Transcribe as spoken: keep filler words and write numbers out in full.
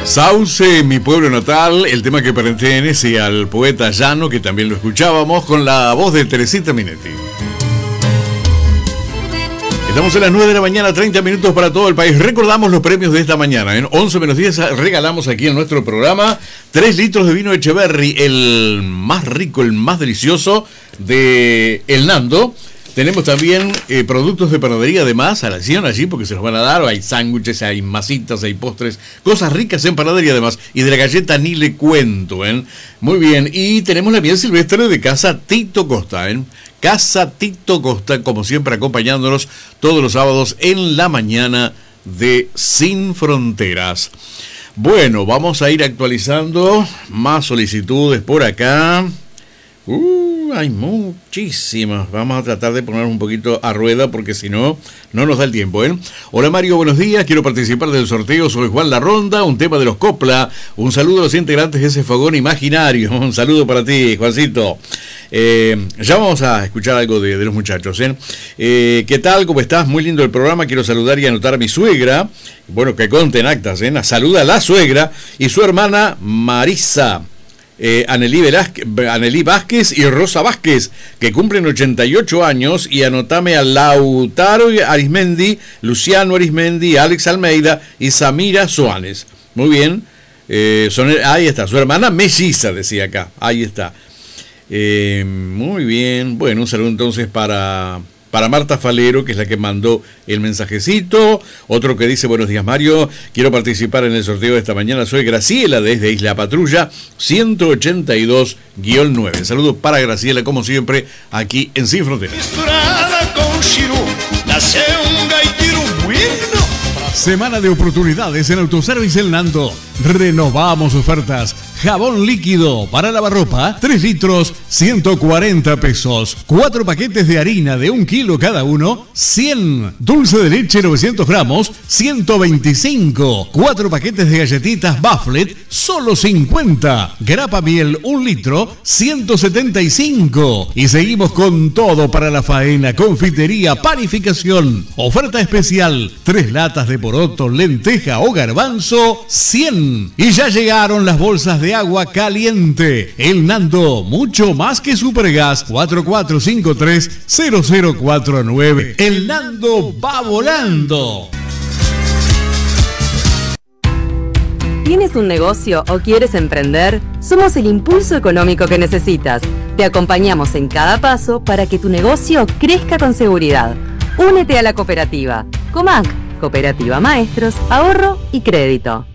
Sauce, mi pueblo natal, el tema que pertenece al poeta llano, que también lo escuchábamos, con la voz de Teresita Minetti. Estamos a las nueve de la mañana, treinta minutos para todo el país. Recordamos los premios de esta mañana. En once menos diez regalamos aquí en nuestro programa tres litros de vino Echeverry, el más rico, el más delicioso de El Nando. Tenemos también eh, productos de panadería además a la acción allí porque se los van a dar. Hay sándwiches, hay masitas, hay postres, cosas ricas en panadería además. Y de la galleta ni le cuento, ¿eh? Muy bien, y tenemos la miel silvestre de Casa Tito Costa, ¿eh? Casa Tito Costa, como siempre, acompañándonos todos los sábados en la mañana de Sin Fronteras. Bueno, vamos a ir actualizando más solicitudes por acá. Uh, hay muchísimas. Vamos a tratar de poner un poquito a rueda porque si no, no nos da el tiempo, ¿eh? Hola Mario, buenos días. Quiero participar del sorteo. Soy Juan La Ronda, un tema de los Copla. Un saludo a los integrantes de ese fogón imaginario. Un saludo para ti, Juancito. Eh, ya vamos a escuchar algo de, de los muchachos, ¿eh? Eh, ¿Qué tal? ¿Cómo estás? Muy lindo el programa. Quiero saludar y anotar a mi suegra. Bueno, que conten actas, ¿eh? Saluda a la suegra y su hermana Marisa. Eh, Anelí, Velázquez, Anelí Vázquez y Rosa Vázquez, que cumplen ochenta y ocho años, y anotame a Lautaro Arismendi, Luciano Arismendi, Alex Almeida y Samira Soanes. Muy bien, eh, son, ahí está, su hermana melliza, decía acá, ahí está. Eh, muy bien, bueno, un saludo entonces para... Para Marta Falero, que es la que mandó el mensajecito. Otro que dice, buenos días Mario, quiero participar en el sorteo de esta mañana. Soy Graciela desde Isla Patrulla, ciento ochenta y dos guión nueve. Saludos para Graciela, como siempre, aquí en Sin Fronteras. Semana de oportunidades en Autoservice El Nando. Renovamos ofertas. Jabón líquido para lavarropa, tres litros, ciento cuarenta pesos. Cuatro paquetes de harina de un kilo cada uno, cien. Dulce de leche, novecientos gramos, ciento veinticinco. Cuatro paquetes de galletitas Bufflet, solo cincuenta. Grapa miel, un litro, ciento setenta y cinco. Y seguimos con todo para la faena, confitería, panificación. Oferta especial, tres latas de poroto, lenteja o garbanzo, cien. Y ya llegaron las bolsas de agua caliente. El Nando, mucho más que Supergas. Cuatro cuatro cinco tres cero cero cuatro nueve. El Nando va volando. ¿Tienes un negocio o quieres emprender? Somos el impulso económico que necesitas. Te acompañamos en cada paso para que tu negocio crezca con seguridad. Únete a la cooperativa. Comac, Cooperativa Maestros, Ahorro y Crédito.